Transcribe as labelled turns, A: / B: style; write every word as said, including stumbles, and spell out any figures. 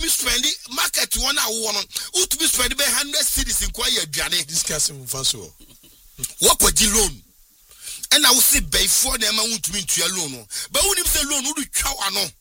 A: spend market one hour who to be spend by hundred cities in quiet journey
B: discussing first
A: what was the loan and I will say by four them I want to mean to your loan but when you say loan would you chow no